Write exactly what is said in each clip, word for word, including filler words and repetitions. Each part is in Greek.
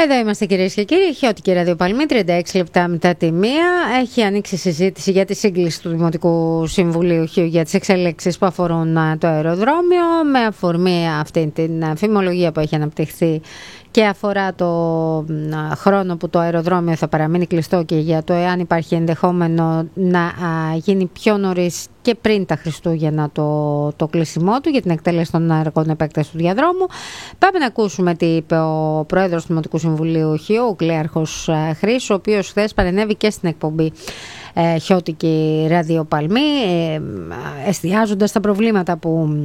Εδώ είμαστε, κυρίες και κύριοι. Χιώτικη Ραδιοπαλμή, τριάντα έξι λεπτά μετά τη μία. Έχει ανοίξει συζήτηση για τη σύγκληση του Δημοτικού Συμβουλίου Χίου για τις εξέλιξεις που αφορούν το αεροδρόμιο, με αφορμή αυτή την φημολογία που έχει αναπτυχθεί και αφορά το χρόνο που το αεροδρόμιο θα παραμείνει κλειστό και για το εάν υπάρχει ενδεχόμενο να γίνει πιο νωρίς και πριν τα Χριστούγεννα το, το κλείσιμό του για την εκτέλεση των έργων επέκτασης του διαδρόμου. Πάμε να ακούσουμε τι είπε ο Πρόεδρος του Δημοτικού Συμβουλίου Χίου, ο Κλέαρχος Χρήσου, ο οποίος χθες παρενέβη και στην εκπομπή ε, Χιώτικη Ραδιοπαλμή, ε, εστιάζοντας στα προβλήματα που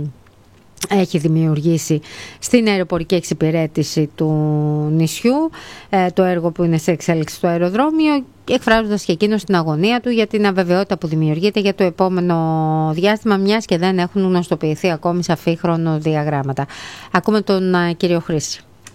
έχει δημιουργήσει στην αεροπορική εξυπηρέτηση του νησιού, το έργο που είναι σε εξέλιξη στο αεροδρόμιο, εκφράζοντας και εκείνος την αγωνία του για την αβεβαιότητα που δημιουργείται για το επόμενο διάστημα, μιας και δεν έχουν γνωστοποιηθεί ακόμη σαφή χρονοδιαγράμματα. Ακούμε τον κύριο Χρήση.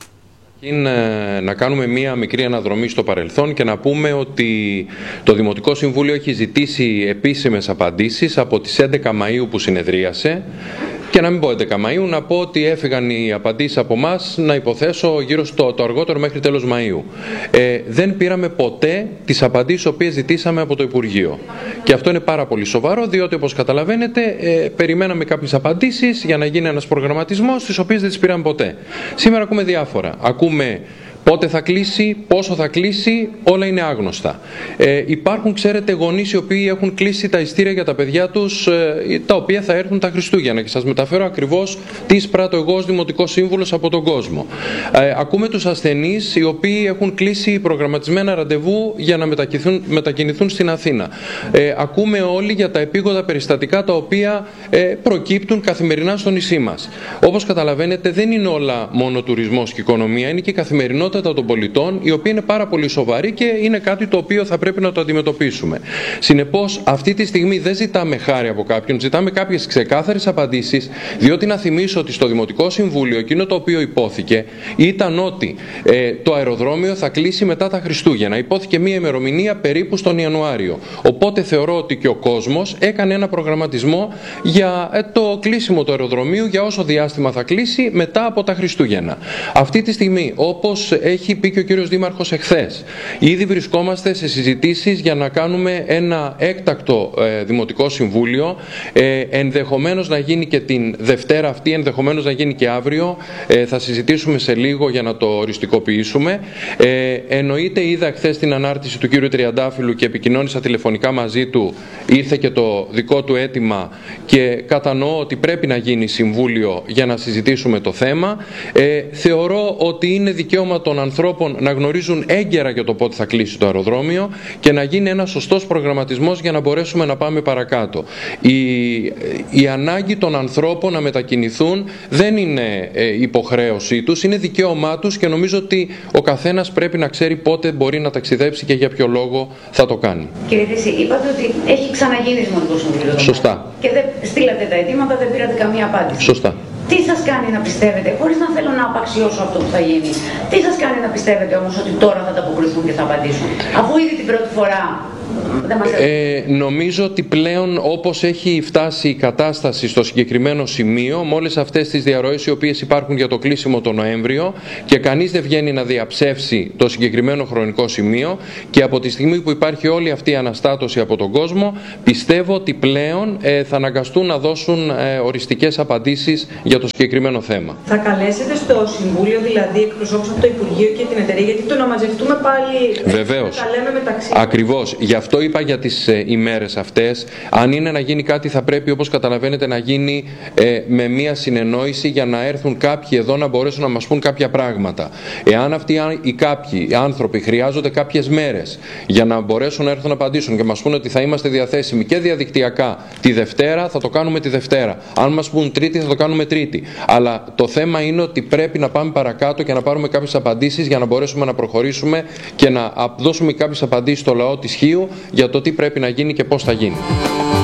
Είναι να κάνουμε μία μικρή αναδρομή στο παρελθόν και να πούμε ότι το Δημοτικό Συμβούλιο έχει ζητήσει επίσημες απαντήσεις από τις έντεκα Μαΐου που συνεδρίασε. Και να μην πω έντεκα Μαΐου, να πω ότι έφυγαν οι απαντήσεις από εμάς, να υποθέσω γύρω στο το αργότερο μέχρι τέλος Μαΐου. Ε, δεν πήραμε ποτέ τις απαντήσεις τις οποίες ζητήσαμε από το Υπουργείο. Και αυτό είναι πάρα πολύ σοβαρό, διότι όπως καταλαβαίνετε, ε, περιμέναμε κάποιες απαντήσεις για να γίνει ένας προγραμματισμός, τις οποίες δεν τις πήραμε ποτέ. Σήμερα ακούμε διάφορα. Ακούμε πότε θα κλείσει, πόσο θα κλείσει, όλα είναι άγνωστα. Ε, υπάρχουν, ξέρετε, γονείς οι οποίοι έχουν κλείσει τα ειστήρια για τα παιδιά τους, ε, τα οποία θα έρθουν τα Χριστούγεννα. Και σας μεταφέρω ακριβώς τι εισπράττω εγώ ως Δημοτικός Σύμβουλος από τον κόσμο. Ε, ακούμε τους ασθενείς οι οποίοι έχουν κλείσει προγραμματισμένα ραντεβού για να μετακινηθούν, μετακινηθούν στην Αθήνα. Ε, ακούμε όλοι για τα επίγοντα περιστατικά τα οποία ε, προκύπτουν καθημερινά στο νησί μας. Όπως καταλαβαίνετε, δεν είναι όλα μόνο τουρισμός και οικονομία, είναι και η καθημερινότητα των πολιτών, η οποία είναι πάρα πολύ σοβαρή και είναι κάτι το οποίο θα πρέπει να το αντιμετωπίσουμε. Συνεπώς, αυτή τη στιγμή δεν ζητάμε χάρη από κάποιον, ζητάμε κάποιες ξεκάθαρες απαντήσεις, διότι να θυμίσω ότι στο Δημοτικό Συμβούλιο εκείνο το οποίο υπόθηκε ήταν ότι ε, το αεροδρόμιο θα κλείσει μετά τα Χριστούγεννα. Υπόθηκε μία ημερομηνία περίπου στον Ιανουάριο. Οπότε θεωρώ ότι και ο κόσμος έκανε ένα προγραμματισμό για ε, το κλείσιμο του αεροδρομίου, για όσο διάστημα θα κλείσει μετά από τα Χριστούγεννα. Αυτή τη στιγμή, όπως έχει πει και ο κύριος Δήμαρχος εχθές, ήδη βρισκόμαστε σε συζητήσεις για να κάνουμε ένα έκτακτο ε, Δημοτικό Συμβούλιο, ε, ενδεχομένως να γίνει και την Δευτέρα αυτή, ενδεχομένως να γίνει και αύριο, ε, θα συζητήσουμε σε λίγο για να το οριστικοποιήσουμε. Ε, εννοείται, είδα χθες την ανάρτηση του κύριου Τριαντάφυλλου και επικοινώνησα τηλεφωνικά μαζί του, ήρθε και το δικό του αίτημα και κατανοώ ότι πρέπει να γίνει Συμβούλιο για να συζητήσουμε το θέμα. Ε, θεωρώ ότι είναι δικαίωμα των ανθρώπων να γνωρίζουν έγκαιρα για το πότε θα κλείσει το αεροδρόμιο και να γίνει ένας σωστός προγραμματισμός για να μπορέσουμε να πάμε παρακάτω. Η, η ανάγκη των ανθρώπων να μετακινηθούν δεν είναι ε, υποχρέωσή τους, είναι δικαίωμά τους και νομίζω ότι ο καθένας πρέπει να ξέρει πότε μπορεί να ταξιδέψει και για ποιο λόγο θα το κάνει. Κύριε Χρήση, είπατε ότι έχει ξαναγίνει Δημοτικό Συμβούλιο. Σωστά. Και δεν στείλατε τα αιτήματα, δεν πήρατε καμία απάντηση. Σωστά. Τι σας κάνει να πιστεύετε, χωρίς να θέλω να απαξιώσω αυτό που θα γίνει, τι σας κάνει να πιστεύετε όμως ότι τώρα θα τα αποκριθούν και θα απαντήσουν, αφού ήδη την πρώτη φορά δεν μας ε, νομίζω ότι πλέον, όπως έχει φτάσει η κατάσταση στο συγκεκριμένο σημείο, με όλες αυτές τις διαρροές οι οποίες υπάρχουν για το κλείσιμο τον Νοέμβριο και κανείς δεν βγαίνει να διαψεύσει το συγκεκριμένο χρονικό σημείο, και από τη στιγμή που υπάρχει όλη αυτή η αναστάτωση από τον κόσμο, πιστεύω ότι πλέον ε, θα αναγκαστούν να δώσουν ε, οριστικές απαντήσεις για το συγκεκριμένο θέμα. Θα καλέσετε στο Συμβούλιο δηλαδή εκπροσώπους από το Υπουργείο και την εταιρεία, γιατί το να μαζευτούμε πάλι. Βεβαίως. Τα λέμε μεταξύ. Ακριβώς. Γι' αυτό είπα για τις ε, ημέρες αυτές. Αν είναι να γίνει κάτι, θα πρέπει, όπως καταλαβαίνετε, να γίνει ε, με μία συνεννόηση για να έρθουν κάποιοι εδώ να μπορέσουν να μας πούν κάποια πράγματα. Εάν αυτοί οι κάποιοι οι άνθρωποι χρειάζονται κάποιες μέρες για να μπορέσουν να έρθουν να απαντήσουν και μας πούν ότι θα είμαστε διαθέσιμοι και διαδικτυακά τη Δευτέρα, θα το κάνουμε τη Δευτέρα. Αν μας πούν Τρίτη, θα το κάνουμε Τρίτη. Αλλά το θέμα είναι ότι πρέπει να πάμε παρακάτω και να πάρουμε κάποιες απαντήσεις για να μπορέσουμε να προχωρήσουμε και να δώσουμε κάποιες απαντήσεις στο λαό της Χίου για το τι πρέπει να γίνει και πώς θα γίνει.